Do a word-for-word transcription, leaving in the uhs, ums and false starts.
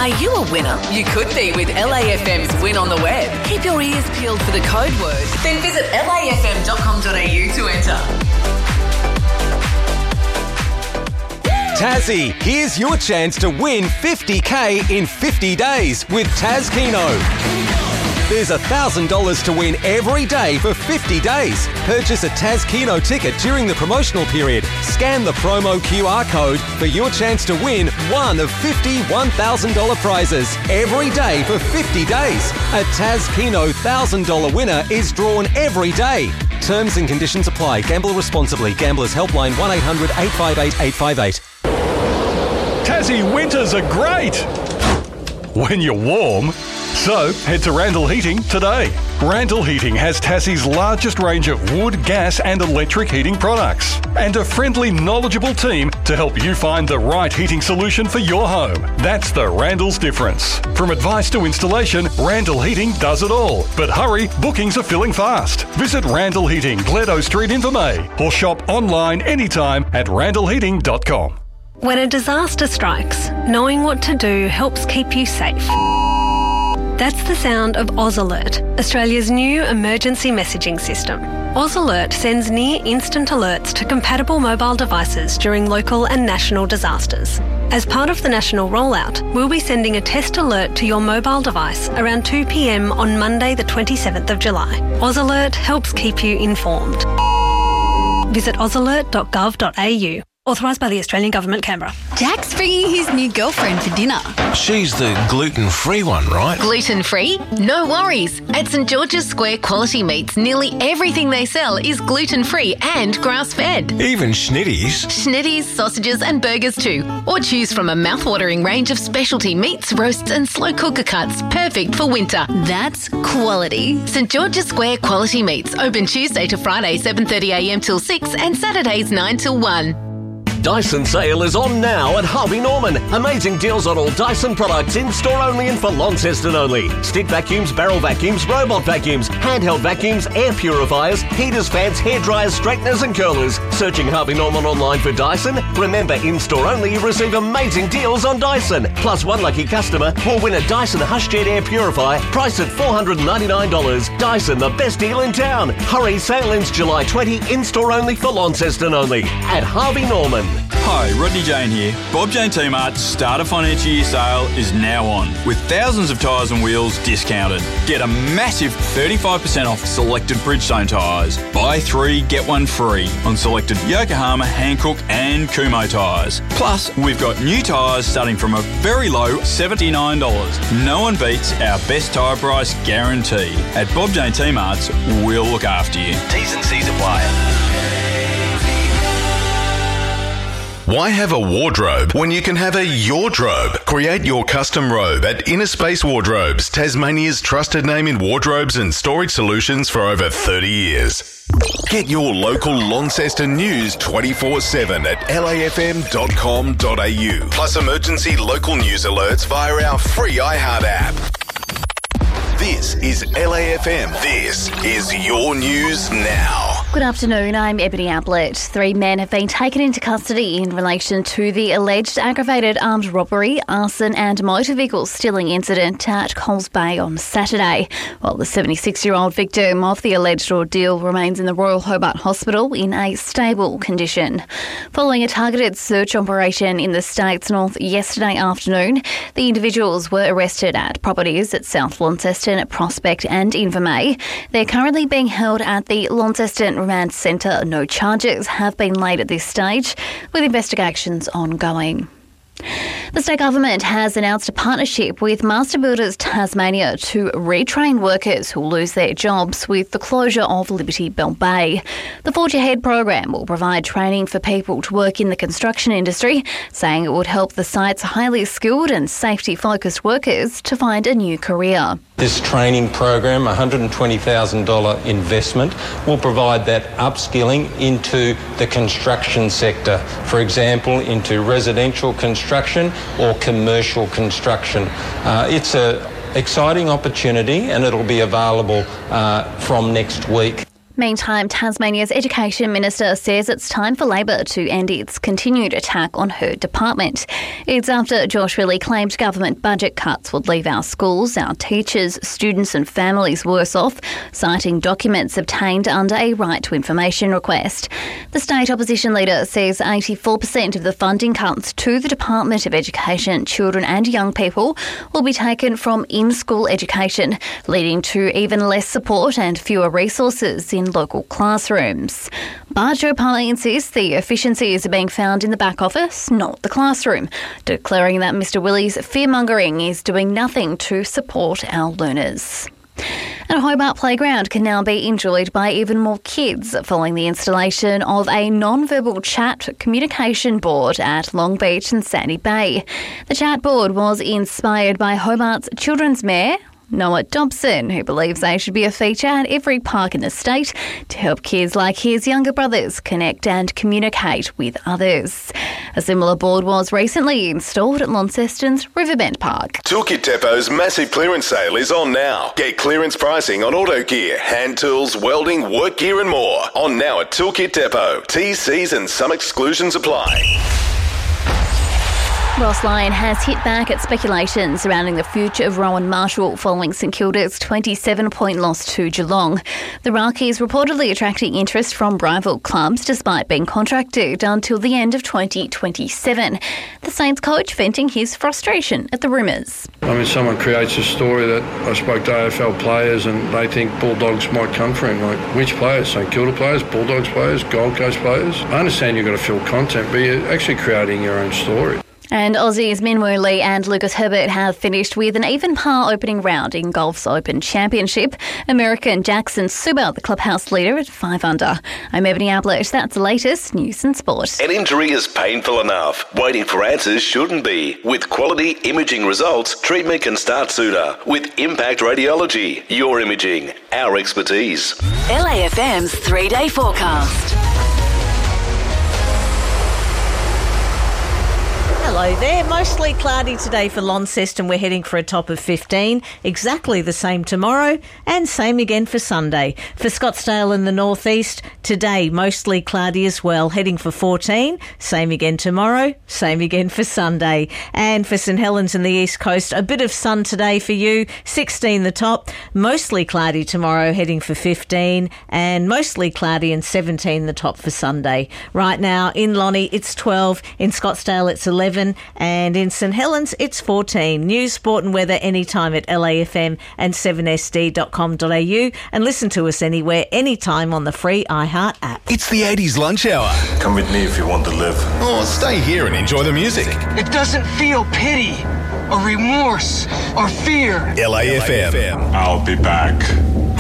Are you a winner? You could be with L A F M's Win on the Web. Keep your ears peeled for the code word. Then visit L A F M dot com dot A U to enter. Tassie, here's your chance to win fifty K in fifty days with Taz Keno. There's one thousand dollars to win every day for fifty days. Purchase a Taz Keno ticket during the promotional period. Scan the promo Q R code for your chance to win one of fifty one thousand dollars prizes every day for fifty days. A Taz Keno one thousand dollars winner is drawn every day. Terms and conditions apply. Gamble responsibly. Gamblers Helpline one eight hundred eight five eight eight five eight. Tassie winters are great when you're warm. So, head to Randall Heating today. Randall Heating has Tassie's largest range of wood, gas and electric heating products and a friendly, knowledgeable team to help you find the right heating solution for your home. That's the Randall's difference. From advice to installation, Randall Heating does it all. But hurry, bookings are filling fast. Visit Randall Heating, Gledo Street, Invermay, or shop online anytime at randall heating dot com. When a disaster strikes, knowing what to do helps keep you safe. That's the sound of Oz Alert, Australia's new emergency messaging system. Oz Alert sends near-instant alerts to compatible mobile devices during local and national disasters. As part of the national rollout, we'll be sending a test alert to your mobile device around two p m on Monday the twenty-seventh of July. Oz Alert helps keep you informed. Visit oz alert dot gov dot a u. Authorised by the Australian Government, Canberra. Jack's bringing his new girlfriend for dinner. She's the gluten-free one, right? Gluten-free? No worries. At St George's Square Quality Meats, nearly everything they sell is gluten-free and grass-fed. Even schnitties? Schnitties, sausages and burgers too. Or choose from a mouth-watering range of specialty meats, roasts and slow cooker cuts, perfect for winter. That's quality. St George's Square Quality Meats, open Tuesday to Friday seven thirty a m till six and Saturdays nine till one. Dyson sale is on now at Harvey Norman. Amazing deals on all Dyson products in store only and for Launceston only. Stick vacuums, barrel vacuums, robot vacuums, handheld vacuums, air purifiers, heaters, fans, hairdryers, straighteners and curlers. Searching Harvey Norman online for Dyson? Remember, in store only you receive amazing deals on Dyson. Plus one lucky customer will win a Dyson HushJet air purifier priced at four hundred ninety-nine dollars. Dyson, the best deal in town. Hurry, sale ends July twentieth, in store only for Launceston only at Harvey Norman. Hi, Rodney Jane here. Bob Jane T-Mart's Start of Financial Year sale is now on, with thousands of tyres and wheels discounted. Get a massive thirty-five percent off selected Bridgestone tyres. Buy three, get one free on selected Yokohama, Hankook and Kumho tyres. Plus, we've got new tyres starting from a very low seventy-nine dollars. No one beats our best tyre price guarantee. At Bob Jane T-Mart's, we'll look after you. T's and C's apply. Why have a wardrobe when you can have a yourdrobe? Create your custom robe at Inner Space Wardrobes, Tasmania's trusted name in wardrobes and storage solutions for over thirty years. Get your local Launceston news twenty-four seven at L A F M dot com dot A U. Plus emergency local news alerts via our free iHeart app. This is L A F M. This is your news now. Good afternoon, I'm Ebony Ablett. Three men have been taken into custody in relation to the alleged aggravated armed robbery, arson and motor vehicle stealing incident at Coles Bay on Saturday, while the seventy-six-year-old victim of the alleged ordeal remains in the Royal Hobart Hospital in a stable condition. Following a targeted search operation in the state's north yesterday afternoon, the individuals were arrested at properties at South Launceston, Prospect and Invermay. They're currently being held at the Launceston Remand Centre. No charges have been laid at this stage, with investigations ongoing. The state government has announced a partnership with Master Builders Tasmania to retrain workers who lose their jobs with the closure of Liberty Bell Bay. The Forge Ahead program will provide training for people to work in the construction industry, saying it would help the site's highly skilled and safety-focused workers to find a new career. This training program, one hundred twenty thousand dollars investment, will provide that upskilling into the construction sector, for example, into residential construction or commercial construction. Uh, it's an exciting opportunity and it'll be available uh, from next week. Meantime, Tasmania's Education Minister says it's time for Labor to end its continued attack on her department. It's after Josh Riley claimed government budget cuts would leave our schools, our teachers, students and families worse off, citing documents obtained under a right to information request. The state opposition leader says eighty-four percent of the funding cuts to the Department of Education, Children and Young People will be taken from in-school education, leading to even less support and fewer resources in local classrooms. But Joe Palmer insists the efficiencies are being found in the back office, not the classroom, declaring that Mr Willie's fear-mongering is doing nothing to support our learners. And a Hobart playground can now be enjoyed by even more kids following the installation of a non-verbal chat communication board at Long Beach and Sandy Bay. The chat board was inspired by Hobart's children's mayor, Noah Dobson, who believes they should be a feature at every park in the state to help kids like his younger brothers connect and communicate with others. A similar board was recently installed at Launceston's Riverbend Park. Toolkit Depot's massive clearance sale is on now. Get clearance pricing on auto gear, hand tools, welding, work gear and more. On now at Toolkit Depot. T's, C's and some exclusions apply. Ross Lyon has hit back at speculation surrounding the future of Rowan Marshall following St Kilda's twenty-seven point loss to Geelong. The Rocky is reportedly attracting interest from rival clubs despite being contracted until the end of twenty twenty-seven. The Saints coach venting his frustration at the rumours. I mean, someone creates a story that I spoke to A F L players and they think Bulldogs might come for him. Like, which players? St Kilda players, Bulldogs players, Gold Coast players? I understand you've got to fill content, but you're actually creating your own story. And Aussies Min Woo Lee and Lucas Herbert have finished with an even par opening round in golf's Open Championship. American Jackson Suba, the clubhouse leader, at five under. I'm Ebony Ablett. That's the latest news and sport. An injury is painful enough. Waiting for answers shouldn't be. With quality imaging results, treatment can start sooner. With Impact Radiology, your imaging, our expertise. L A F M's three-day forecast. Hello there. Mostly cloudy today for Launceston. We're heading for a top of fifteen. Exactly the same tomorrow and same again for Sunday. For Scottsdale in the northeast, today mostly cloudy as well. Heading for fourteen. Same again tomorrow. Same again for Sunday. And for St Helens in the east coast, a bit of sun today for you. sixteen the top. Mostly cloudy tomorrow. Heading for fifteen. And mostly cloudy and seventeen the top for Sunday. Right now in Lonnie it's twelve. In Scottsdale it's eleven. And in St Helens, it's fourteen. News, sport and weather anytime at L A F M and seven S D dot com dot A U. And listen to us anywhere, anytime on the free iHeart app. It's the eighties lunch hour. Come with me if you want to live. Or stay here and enjoy the music. It doesn't feel pity or remorse or fear. L A F M. I'll be back.